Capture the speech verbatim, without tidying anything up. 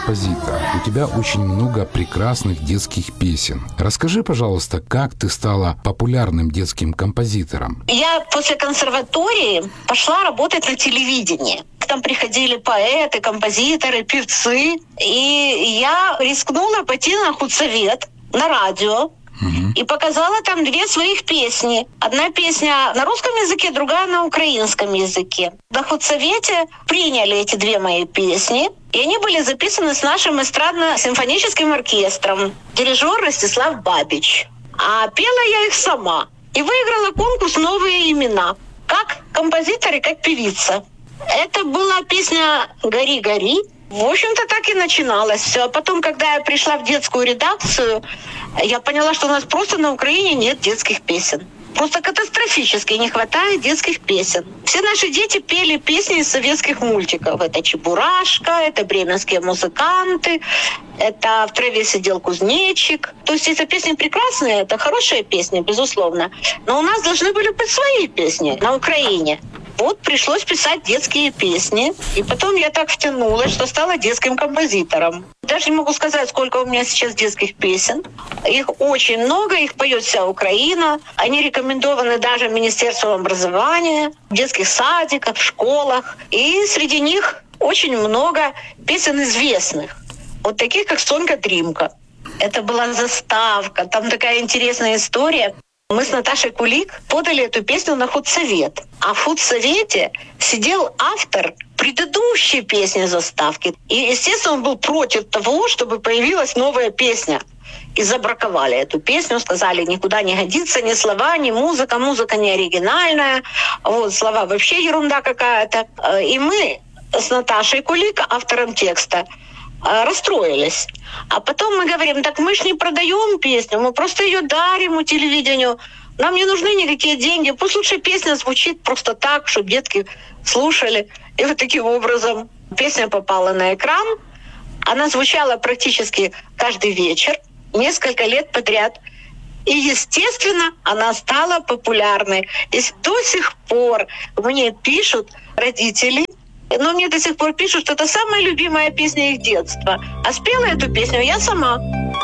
Композитор, у тебя очень много прекрасных детских песен. Расскажи, пожалуйста, как ты стала популярным детским композитором? Я после консерватории пошла работать на телевидении. Там приходили поэты, композиторы, певцы. И я рискнула пойти на худсовет, на радио. Угу. И показала там две своих песни. Одна песня на русском языке, другая на украинском языке. На худсовете приняли эти две мои песни. И они были записаны с нашим эстрадно-симфоническим оркестром. Дирижер Ростислав Бабич. А пела я их сама. И выиграла конкурс «Новые имена». Как композитор и как певица. Это была песня «Гори, гори». В общем-то, так и начиналось все. А потом, когда я пришла в детскую редакцию, я поняла, что у нас просто на Украине нет детских песен. Просто катастрофически не хватает детских песен. Все наши дети пели песни из советских мультиков. Это «Чебурашка», это «Бременские музыканты», это «В траве сидел кузнечик». То есть эти песни прекрасные, это хорошие песни, безусловно. Но у нас должны были быть свои песни на Украине. Вот пришлось писать детские песни. И потом я так втянулась, что стала детским композитором. Даже не могу сказать, сколько у меня сейчас детских песен. Их очень много, их поет вся Украина. Они рекомендованы даже Министерством образования, в детских садиках, в школах. И среди них очень много песен известных. Вот таких, как «Сонька Дримка». Это была заставка. Там такая интересная история. Мы с Наташей Кулик подали эту песню на худсовет. А в худсовете сидел автор предыдущей песни заставки. И, естественно, он был против того, чтобы появилась новая песня. И забраковали эту песню, сказали, никуда не годится ни слова, ни музыка, музыка не оригинальная, вот, слова вообще ерунда какая-то. И мы с Наташей Кулик, автором текста, расстроились. А потом мы говорим, так мы ж не продаем песню, мы просто ее дарим у телевидению. Нам не нужны никакие деньги. Пусть лучше песня звучит просто так, чтобы детки слушали. И вот таким образом песня попала на экран. Она звучала практически каждый вечер, несколько лет подряд. И, естественно, она стала популярной. И до сих пор мне пишут родители, но мне до сих пор пишут, что это самая любимая песня их детства. А спела эту песню я сама.